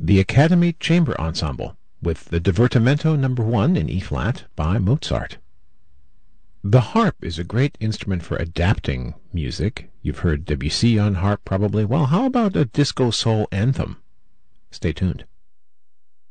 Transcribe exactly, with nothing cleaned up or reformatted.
the Academy Chamber Ensemble with the Divertimento number one in E flat by Mozart. The harp is a great instrument for adapting music. You've heard Debussy on harp probably. Well, how about a disco soul anthem? Stay tuned.